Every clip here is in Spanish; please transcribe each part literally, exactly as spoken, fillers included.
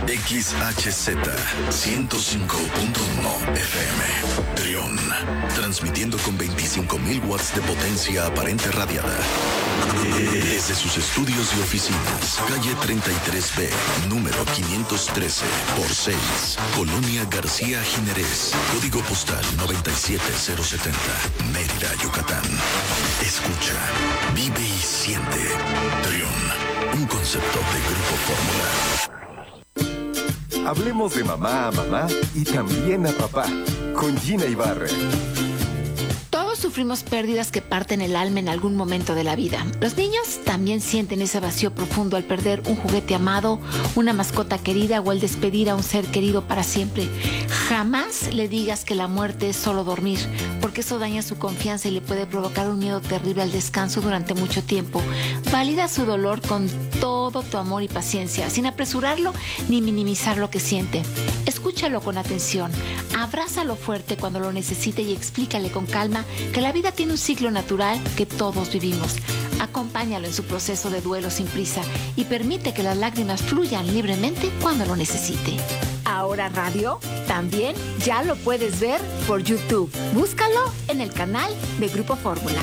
X H Z ciento cinco punto uno F M. Trión. Transmitiendo con veinticinco mil watts de potencia aparente radiada. Desde sus estudios y oficinas. Calle treinta y tres B, número quinientos trece por seis. Colonia García Jiménez. Código postal noventa y siete cero setenta. Mérida, Yucatán. Escucha, vive y siente. Trión. Un concepto de Grupo Fórmula. Hablemos de mamá a mamá y también a papá, con Gina Ibarra. Todos sufrimos pérdidas que parten el alma en algún momento de la vida. Los niños también sienten ese vacío profundo al perder un juguete amado, una mascota querida o al despedir a un ser querido para siempre. Jamás le digas que la muerte es solo dormir, porque eso daña su confianza y le puede provocar un miedo terrible al descanso durante mucho tiempo. Valida su dolor con todo tu amor y paciencia, sin apresurarlo ni minimizar lo que siente. Escúchalo con atención, abrázalo fuerte cuando lo necesite y explícale con calma que la vida tiene un ciclo natural que todos vivimos. Acompáñalo en su proceso de duelo sin prisa y permite que las lágrimas fluyan libremente cuando lo necesite. Ahora Radio también ya lo puedes ver por YouTube. Búscalo en el canal de Grupo Fórmula.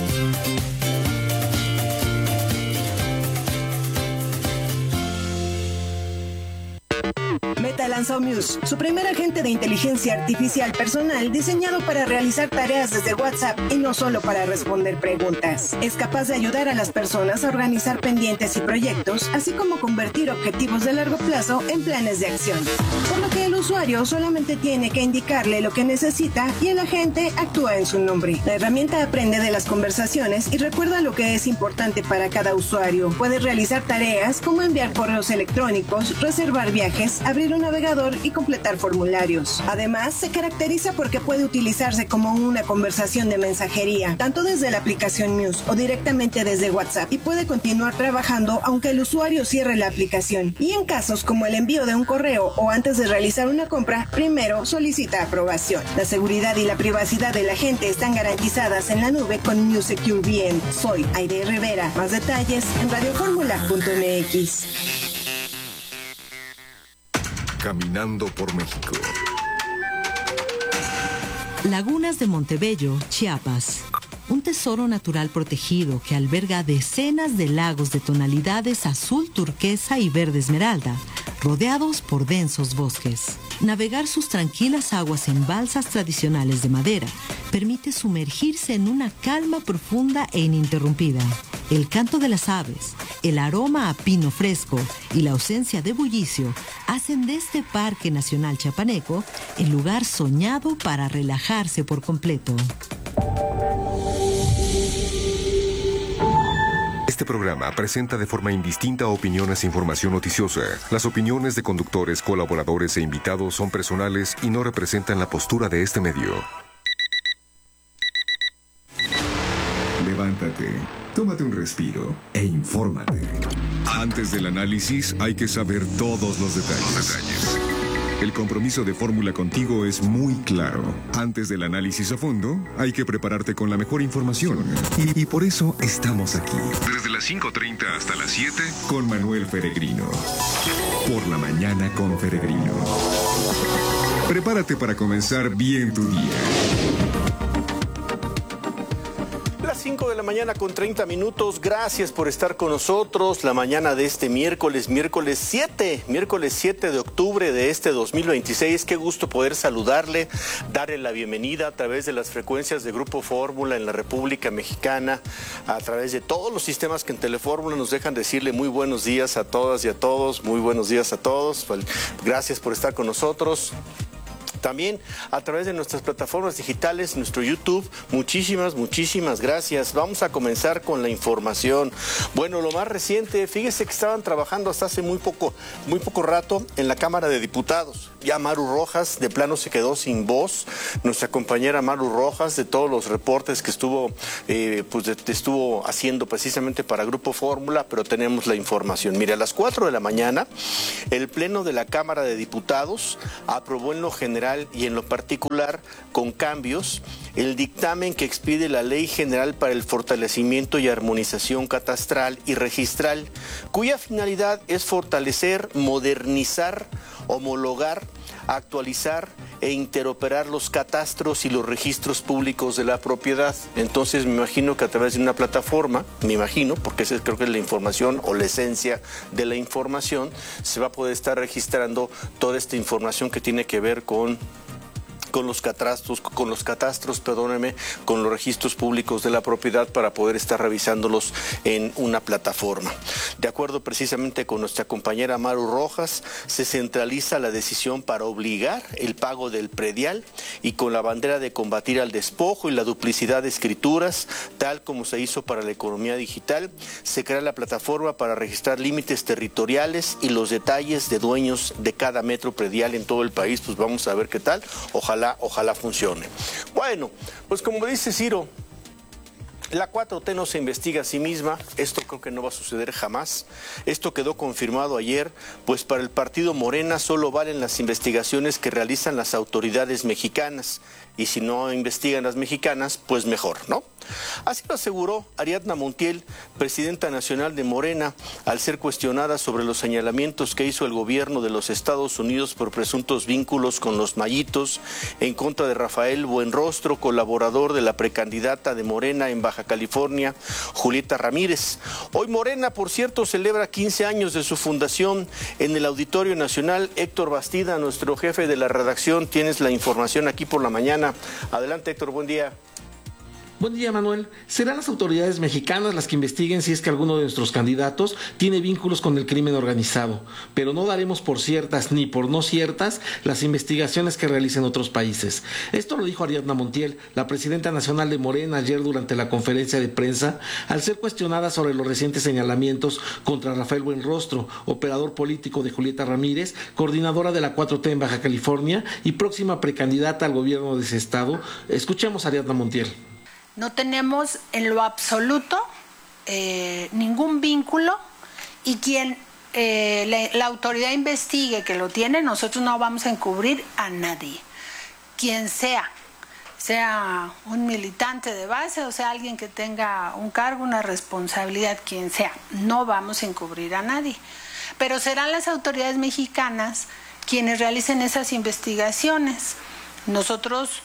Meta lanzó Muse, su primer agente de inteligencia artificial personal diseñado para realizar tareas desde WhatsApp y no solo para responder preguntas. Es capaz de ayudar a las personas a organizar pendientes y proyectos, así como convertir objetivos de largo plazo en planes de acción. Por lo que el usuario solamente tiene que indicarle lo que necesita y el agente actúa en su nombre. La herramienta aprende de las conversaciones y recuerda lo que es importante para cada usuario. Puede realizar tareas como enviar correos electrónicos, reservar viajes, abrir un navegador y completar formularios. Además, se caracteriza porque puede utilizarse como una conversación de mensajería, tanto desde la aplicación Muse o directamente desde WhatsApp, y puede continuar trabajando aunque el usuario cierre la aplicación. Y en casos como el envío de un correo o antes de realizar una compra, primero solicita aprobación. La seguridad y la privacidad de la gente están garantizadas en la nube con Muse Secure V M. Soy Aide Rivera. Más detalles en radio fórmula punto m x. Caminando por México. Lagunas de Montebello, Chiapas. Un tesoro natural protegido que alberga decenas de lagos de tonalidades azul turquesa y verde esmeralda, rodeados por densos bosques. Navegar sus tranquilas aguas en balsas tradicionales de madera permite sumergirse en una calma profunda e ininterrumpida. El canto de las aves, el aroma a pino fresco y la ausencia de bullicio hacen de este Parque Nacional Chiapaneco el lugar soñado para relajarse por completo. Este programa presenta de forma indistinta opiniones e información noticiosa. Las opiniones de conductores, colaboradores e invitados son personales y no representan la postura de este medio. Levántate, tómate un respiro e infórmate. Antes del análisis hay que saber todos los detalles. Los detalles. El compromiso de Fórmula contigo es muy claro. Antes del análisis a fondo, hay que prepararte con la mejor información. Y, y por eso estamos aquí. Desde las cinco treinta hasta las siete, con Manuel Peregrino. Por la mañana con Peregrino. Prepárate para comenzar bien tu día. cinco de la mañana con treinta minutos, gracias por estar con nosotros la mañana de este miércoles, miércoles siete, miércoles siete de octubre de este dos mil veintiséis. Qué gusto poder saludarle, darle la bienvenida a través de las frecuencias de Grupo Fórmula en la República Mexicana, a través de todos los sistemas que en Telefórmula nos dejan decirle muy buenos días a todas y a todos, muy buenos días a todos, gracias por estar con nosotros. También a través de nuestras plataformas digitales, nuestro YouTube, muchísimas, muchísimas gracias. Vamos a comenzar con la información. Bueno, lo más reciente, fíjese que estaban trabajando hasta hace muy poco, muy poco rato en la Cámara de Diputados. Ya Maru Rojas de plano se quedó sin voz, nuestra compañera Maru Rojas, de todos los reportes que estuvo, eh, pues de, estuvo haciendo precisamente para Grupo Fórmula, pero tenemos la información. Mire, a las cuatro de la mañana, el Pleno de la Cámara de Diputados aprobó en lo general general y en lo particular con cambios el dictamen que expide la Ley General para el Fortalecimiento y Armonización Catastral y Registral, cuya finalidad es fortalecer, modernizar, homologar, actualizar e interoperar los catastros y los registros públicos de la propiedad. Entonces me imagino que a través de una plataforma, me imagino, porque esa creo que es la información o la esencia de la información, se va a poder estar registrando toda esta información que tiene que ver con con los catastros, con los catastros, perdóneme, con los registros públicos de la propiedad para poder estar revisándolos en una plataforma. De acuerdo precisamente con nuestra compañera Maru Rojas, se centraliza la decisión para obligar el pago del predial y con la bandera de combatir al despojo y la duplicidad de escrituras, tal como se hizo para la economía digital, se crea la plataforma para registrar límites territoriales y los detalles de dueños de cada metro predial en todo el país. Pues vamos a ver qué tal. Ojalá Ojalá funcione. Bueno, pues como dice Ciro, la cuatro T no se investiga a sí misma, esto creo que no va a suceder jamás. Esto quedó confirmado ayer, pues para el partido Morena solo valen las investigaciones que realizan las autoridades mexicanas. Y si no investigan las mexicanas, pues mejor, ¿no? Así lo aseguró Ariadna Montiel, presidenta nacional de Morena, al ser cuestionada sobre los señalamientos que hizo el gobierno de los Estados Unidos por presuntos vínculos con los Mayitos en contra de Rafael Buenrostro, colaborador de la precandidata de Morena en Baja California, Julieta Ramírez. Hoy Morena, por cierto, celebra quince años de su fundación en el Auditorio Nacional. Héctor Bastida, nuestro jefe de la redacción, tienes la información aquí por la mañana. Adelante, Héctor, buen día. Buen día, Manuel. Serán las autoridades mexicanas las que investiguen si es que alguno de nuestros candidatos tiene vínculos con el crimen organizado, pero no daremos por ciertas ni por no ciertas las investigaciones que realicen otros países. Esto lo dijo Ariadna Montiel, la presidenta nacional de Morena, ayer durante la conferencia de prensa, al ser cuestionada sobre los recientes señalamientos contra Rafael Buenrostro, operador político de Julieta Ramírez, coordinadora de la cuatro T en Baja California y próxima precandidata al gobierno de ese estado. Escuchemos a Ariadna Montiel. No tenemos en lo absoluto eh, ningún vínculo y quien eh, la, la autoridad investigue que lo tiene, nosotros no vamos a encubrir a nadie. Quien sea, sea un militante de base o sea alguien que tenga un cargo, una responsabilidad, quien sea, no vamos a encubrir a nadie. Pero serán las autoridades mexicanas quienes realicen esas investigaciones. Nosotros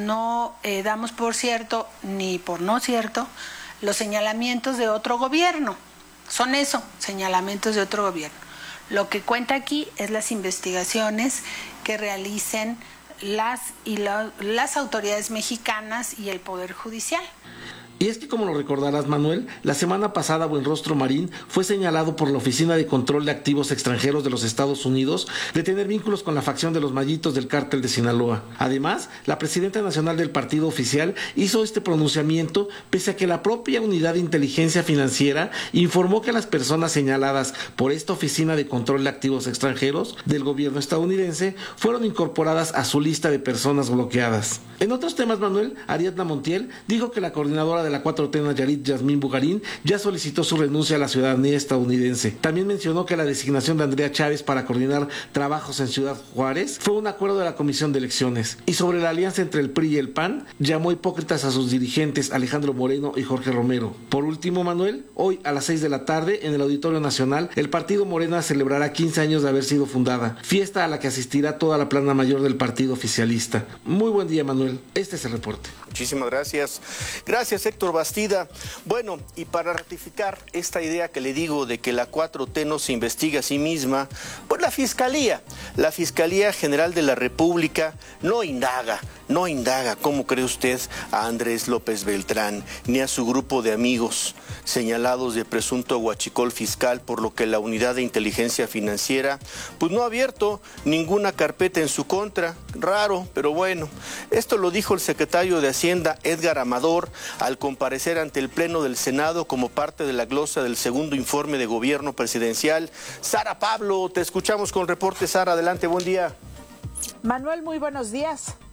no eh, damos por cierto ni por no cierto los señalamientos de otro gobierno. Son eso, señalamientos de otro gobierno. Lo que cuenta aquí es las investigaciones que realicen las, y la, las autoridades mexicanas y el Poder Judicial. Y es que, como lo recordarás, Manuel, la semana pasada Buenrostro Marín fue señalado por la Oficina de Control de Activos Extranjeros de los Estados Unidos de tener vínculos con la facción de los Mayitos del Cártel de Sinaloa. Además, la presidenta nacional del partido oficial hizo este pronunciamiento pese a que la propia Unidad de Inteligencia Financiera informó que las personas señaladas por esta Oficina de Control de Activos Extranjeros del gobierno estadounidense fueron incorporadas a su lista de personas bloqueadas. En otros temas, Manuel, Ariadna Montiel dijo que la coordinadora de de la cuatro T Nayarit, Yasmín Bugarín, ya solicitó su renuncia a la ciudadanía estadounidense. También mencionó que la designación de Andrea Chávez para coordinar trabajos en Ciudad Juárez fue un acuerdo de la Comisión de Elecciones. Y sobre la alianza entre el P R I y el P A N, llamó hipócritas a sus dirigentes Alejandro Moreno y Jorge Romero. Por último, Manuel, hoy a las seis de la tarde en el Auditorio Nacional, el partido Morena celebrará quince años de haber sido fundada, fiesta a la que asistirá toda la plana mayor del partido oficialista. Muy buen día, Manuel. Este es el reporte. Muchísimas gracias. Gracias, Héctor Bastida. Bueno, y para ratificar esta idea que le digo de que la cuatro T no se investiga a sí misma, pues la Fiscalía, la Fiscalía General de la República no indaga, no indaga, ¿cómo cree usted?, a Andrés López Beltrán, ni a su grupo de amigos señalados de presunto huachicol fiscal, por lo que la Unidad de Inteligencia Financiera pues no ha abierto ninguna carpeta en su contra. Raro, pero bueno. Esto lo dijo el secretario de Hacienda, Edgar Amador, al comparecer ante el Pleno del Senado como parte de la glosa del segundo informe de gobierno presidencial. Sara Pablo, te escuchamos con el reporte. Sara, adelante, buen día. Manuel, muy buenos días.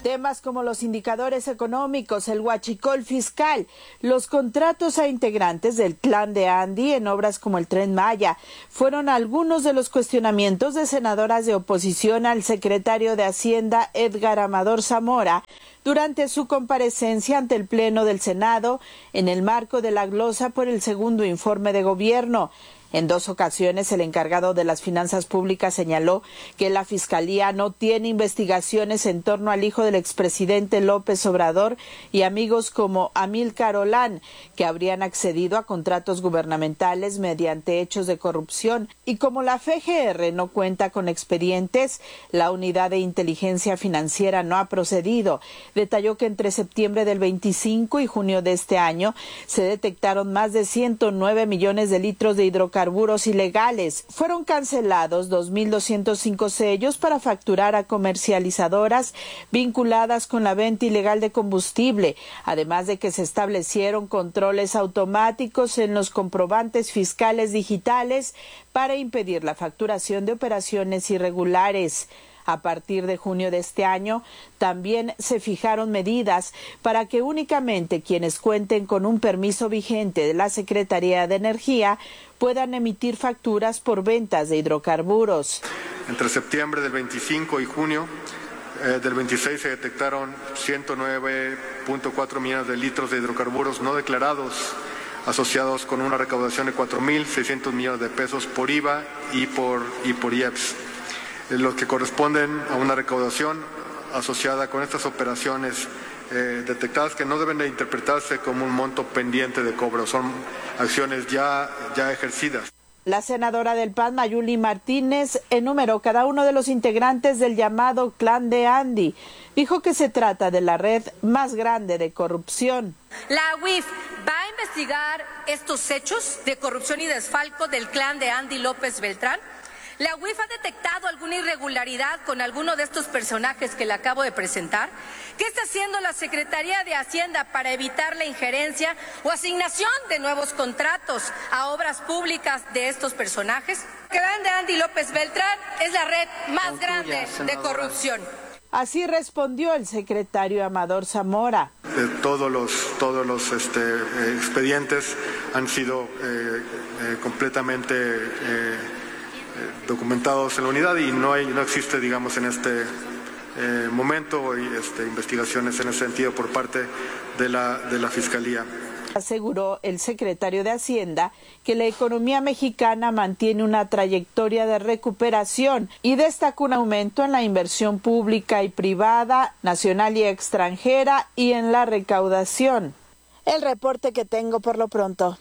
Temas como los indicadores económicos, el huachicol fiscal, los contratos a integrantes del clan de Andy en obras como el Tren Maya, fueron algunos de los cuestionamientos de senadoras de oposición al secretario de Hacienda, Edgar Amador Zamora, durante su comparecencia ante el Pleno del Senado en el marco de la glosa por el segundo informe de gobierno. En dos ocasiones, el encargado de las finanzas públicas señaló que la Fiscalía no tiene investigaciones en torno al hijo del expresidente López Obrador y amigos como Amílcar Olán, que habrían accedido a contratos gubernamentales mediante hechos de corrupción. Y como la F G R no cuenta con expedientes, la Unidad de Inteligencia Financiera no ha procedido. Detalló que entre septiembre del veinticinco y junio de este año se detectaron más de ciento nueve millones de litros de hidrocarburos carburos ilegales. Fueron cancelados dos mil doscientos cinco sellos para facturar a comercializadoras vinculadas con la venta ilegal de combustible, además de que se establecieron controles automáticos en los comprobantes fiscales digitales para impedir la facturación de operaciones irregulares. A partir de junio de este año, también se fijaron medidas para que únicamente quienes cuenten con un permiso vigente de la Secretaría de Energía puedan emitir facturas por ventas de hidrocarburos. Entre septiembre del veinticinco y junio eh, del veintiséis se detectaron ciento nueve punto cuatro millones de litros de hidrocarburos no declarados, asociados con una recaudación de cuatro mil seiscientos millones de pesos por I V A y por, y por I E P S. Los que corresponden a una recaudación asociada con estas operaciones eh, detectadas, que no deben de interpretarse como un monto pendiente de cobro, son acciones ya, ya ejercidas. La senadora del P A N, Mayuli Martínez, enumeró cada uno de los integrantes del llamado Clan de Andy. Dijo que se trata de la red más grande de corrupción. La U I F va a investigar estos hechos de corrupción y desfalco del Clan de Andy López Beltrán. ¿La U I F ha detectado alguna irregularidad con alguno de estos personajes que le acabo de presentar? ¿Qué está haciendo la Secretaría de Hacienda para evitar la injerencia o asignación de nuevos contratos a obras públicas de estos personajes? El Clan de Andy López Beltrán es la red más grande de corrupción. Así respondió el secretario Amador Zamora. Eh, todos los, todos los este, eh, expedientes han sido eh, eh, completamente... Eh, documentados en la unidad y no hay, no existe, digamos, en este eh, momento este, investigaciones en ese sentido por parte de la, de la Fiscalía. Aseguró el secretario de Hacienda que la economía mexicana mantiene una trayectoria de recuperación y destacó un aumento en la inversión pública y privada, nacional y extranjera, y en la recaudación. El reporte que tengo por lo pronto.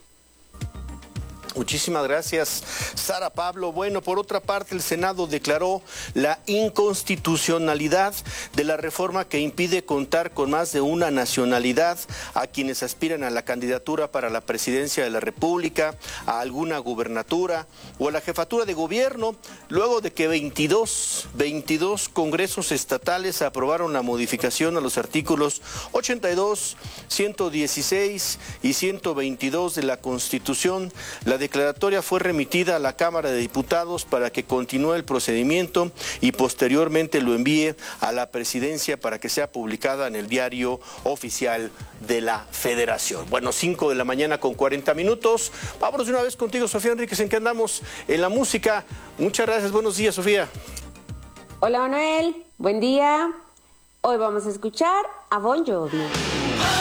Muchísimas gracias, Sara Pablo. Bueno, por otra parte, el Senado declaró la inconstitucionalidad de la reforma que impide contar con más de una nacionalidad a quienes aspiran a la candidatura para la presidencia de la República, a alguna gubernatura o a la jefatura de gobierno, luego de que veintidós, veintidós congresos estatales aprobaron la modificación a los artículos ochenta y dos, ciento dieciséis y ciento veintidós de la Constitución. La declaratoria fue remitida a la Cámara de Diputados para que continúe el procedimiento y posteriormente lo envíe a la presidencia para que sea publicada en el Diario Oficial de la Federación. Bueno, cinco de la mañana con cuarenta minutos. Vámonos de una vez contigo, Sofía Enríquez, ¿en qué andamos? En la música. Muchas gracias, buenos días, Sofía. Hola, Manuel, buen día. Hoy vamos a escuchar a Bon Jovi.